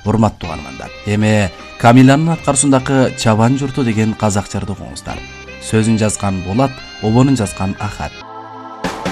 урматтуу каармандар. Эми Камиланын аткаруусундагы Чабан журту деген казак жырды угуңуздар. Сөзүн жазган Болот, обонун жазган Ахат.